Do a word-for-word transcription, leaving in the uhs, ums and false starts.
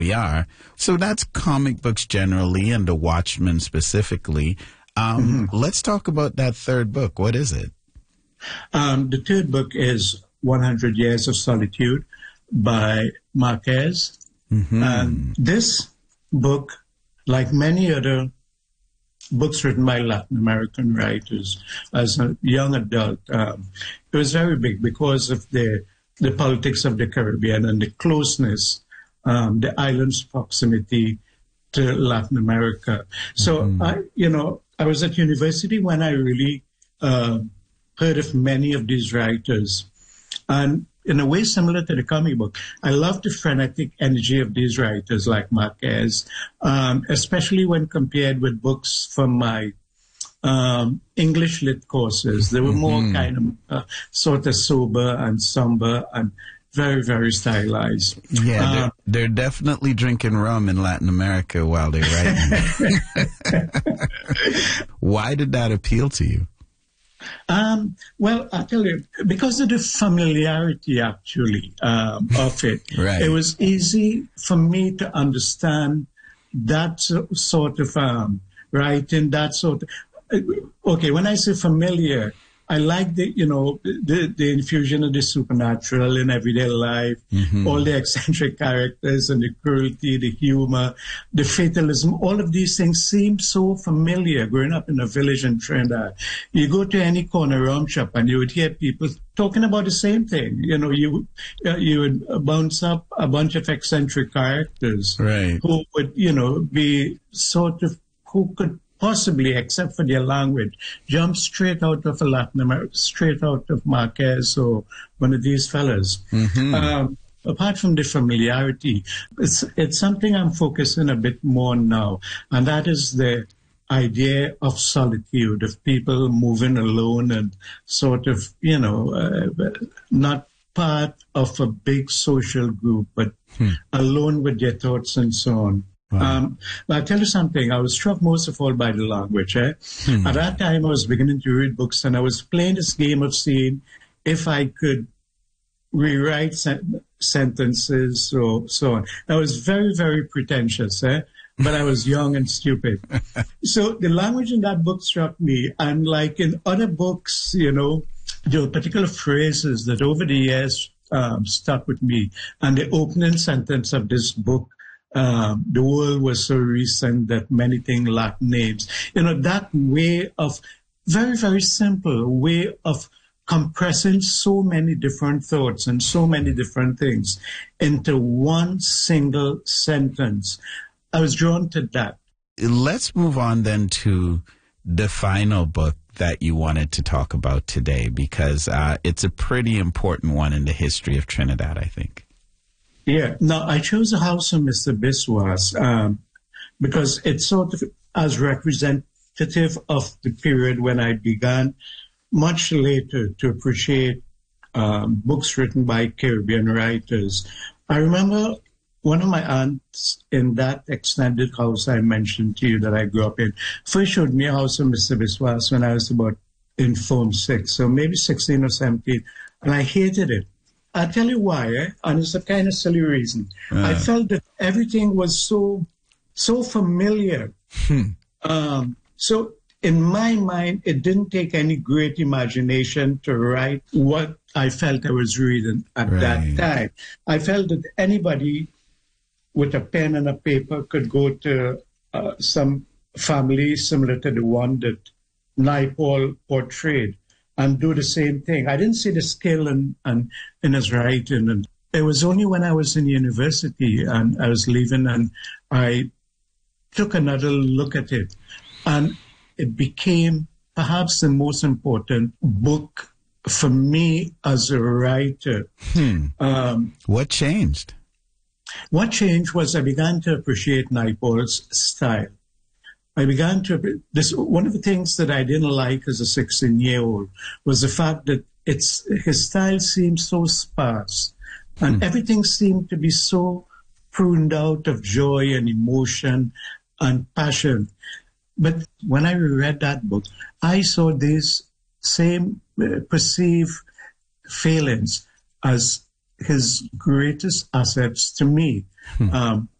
we are. So that's comic books generally and The Watchmen specifically. Um, mm-hmm. Let's talk about that third book. What is it? Um, the third book is one hundred Years of Solitude by Marquez. Mm-hmm. And this book, like many other books written by Latin American writers as a young adult, um, it was very big because of the the politics of the Caribbean and the closeness, um, the island's proximity to Latin America. So, mm-hmm. I, you know, I was at university when I really uh, heard of many of these writers. And in a way similar to the comic book, I love the frenetic energy of these writers like Marquez, um, especially when compared with books from my um, English lit courses. They were more mm-hmm. kind of uh, sort of sober and somber and very, very stylized. Yeah, uh, they're, they're definitely drinking rum in Latin America while they're writing. Why did that appeal to you? Um, well, I'll tell you, because of the familiarity, actually, um, of it, right. It was easy for me to understand that sort of um, writing, that sort of... Okay, when I say familiar, I like the, you know, the, the infusion of the supernatural in everyday life, mm-hmm. all the eccentric characters and the cruelty, the humor, the fatalism, all of these things seem so familiar growing up in a village in Trinidad. You go to any corner rum shop and you would hear people talking about the same thing. You know, you, uh, you would bounce up a bunch of eccentric characters right. who would, you know, be sort of, who could possibly, except for their language, jump straight out of a Latin America, straight out of Marquez or one of these fellas. Mm-hmm. Um, apart from the familiarity, it's, it's something I'm focusing a bit more now, and that is the idea of solitude, of people moving alone and sort of, you know, uh, not part of a big social group, but hmm. alone with their thoughts and so on. Wow. Um, I'll tell you something. I was struck most of all by the language. Eh? Hmm. At that time, I was beginning to read books, and I was playing this game of seeing if I could rewrite sen- sentences or so on. I was very, very pretentious, eh? But I was young and stupid. So the language in that book struck me, and like in other books, you know, there were particular phrases that over the years um, stuck with me. And the opening sentence of this book, Um, the world was so recent that many things lack names. You know, that way of, very, very simple way of compressing so many different thoughts and so many different things into one single sentence. I was drawn to that. Let's move on then to the final book that you wanted to talk about today, because uh, it's a pretty important one in the history of Trinidad, I think. Yeah. Now, I chose The House of Mister Biswas um, because it's sort of as representative of the period when I began much later to appreciate um, books written by Caribbean writers. I remember one of my aunts in that extended house I mentioned to you that I grew up in first showed me House of Mister Biswas when I was about in Form six, so maybe sixteen or seventeen, and I hated it. I'll tell you why, eh? And it's a kind of silly reason. Uh. I felt that everything was so, so familiar. Hmm. Um, so in my mind, it didn't take any great imagination to write what I felt I was reading at right. that time. I felt that anybody with a pen and a paper could go to uh, some family similar to the one that Naipaul portrayed and do the same thing. I didn't see the skill in, in, in his writing. And it was only when I was in university and I was leaving and I took another look at it. And it became perhaps the most important book for me as a writer. Hmm. Um, what changed? What changed was I began to appreciate Naipaul's style. I began to, this, one of the things that I didn't like as a sixteen-year-old was the fact that it's, his style seemed so sparse and hmm. everything seemed to be so pruned out of joy and emotion and passion. But when I read that book, I saw these same uh, perceived failings as his greatest assets to me. Hmm. Um,